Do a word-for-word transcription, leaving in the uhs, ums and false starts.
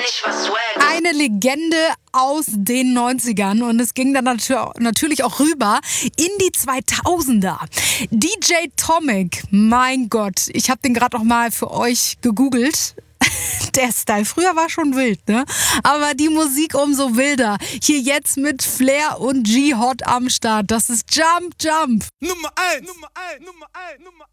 ich war Swag. Eine Legende aus den neunzigern und es ging dann natürlich auch rüber in die zweitausender. D J Tomic, mein Gott, ich habe den gerade noch mal für euch gegoogelt. Der Style, früher war schon wild, ne? Aber die Musik umso wilder. Hier jetzt mit Flair und G-Hot am Start. Das ist Jump, Jump. Nummer eins, Nummer eins, Nummer eins, Nummer eins.